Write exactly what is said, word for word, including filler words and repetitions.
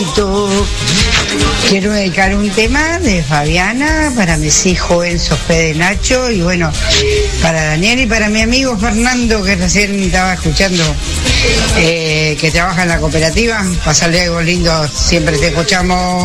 Quiero dedicar un tema de Fabiana para mis hijos Enzo, Fede, Nacho y bueno, para Daniel y para mi amigo Fernando que recién estaba escuchando, eh, que trabaja en la cooperativa. Pasarle algo lindo, siempre te escuchamos.